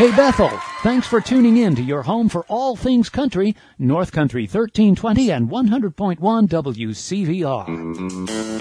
Hey Bethel, thanks for tuning in to your home for all things country, North Country 1320 and 100.1 WCVR.